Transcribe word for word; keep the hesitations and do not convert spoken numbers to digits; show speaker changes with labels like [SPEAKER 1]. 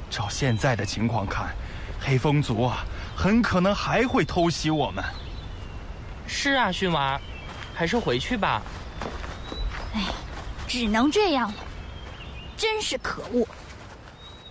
[SPEAKER 1] 照现在的情况看，黑风族啊，很可能还会偷袭我们。
[SPEAKER 2] 是啊，驯娃，还是回去吧。
[SPEAKER 3] 哎，只能这样了，真是可恶。